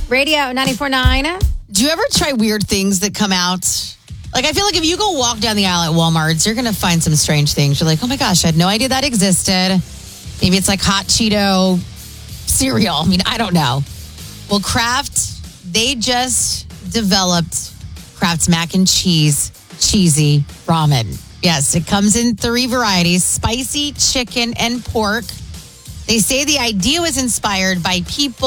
Radio 94.9. Do you ever try weird things that come out? Like, I feel like if you go walk down the aisle at Walmart, you're going to find some strange things. You're like, oh my gosh, I had no idea that existed. Maybe it's like hot Cheeto cereal. I mean, I don't know. Well, Kraft, they just developed Kraft's mac and cheese cheesy ramen. Yes, it comes in 3 varieties, spicy, chicken, and pork. They say the idea was inspired by people